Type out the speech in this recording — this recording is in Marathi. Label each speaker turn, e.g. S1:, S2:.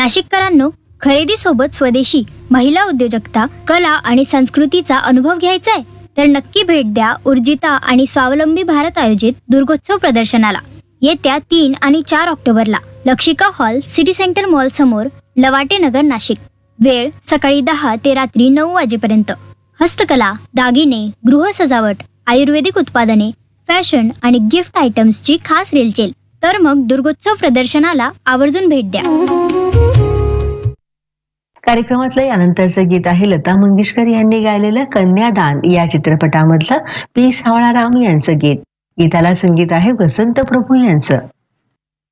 S1: नाशिककरांनो, खरेदीसोबत स्वदेशी महिला उद्योजकता, कला आणि संस्कृतीचा अनुभव घ्यायचा आहे तर नक्की भेट द्या ऊर्जिता आणि स्वावलंबी भारत आयोजित दुर्गोत्सव प्रदर्शनाला. येत्या 3 आणि 4 ऑक्टोबरला Lakshika hall, city centre mall समोर, लवाटे नगर, नाशिक. वेळ सकाळी 10 ते रात्री 9 वाजेपर्यंत. हस्तकला, दागिने, गृह सजावट, आयुर्वेदिक उत्पादने, फॅशन आणि गिफ्ट आयटम्सची खास रेलचेल. तर मग दुर्गोत्सव प्रदर्शनाला आवर्जून भेट द्या.
S2: कार्यक्रमातलं यानंतरचं गीत आहे लता मंगेशकर यांनी गायलेलं कन्यादान या चित्रपटामधलं पी सावळाराम यांचं गीत. गीताला संगीत आहे वसंत प्रभू यांचं.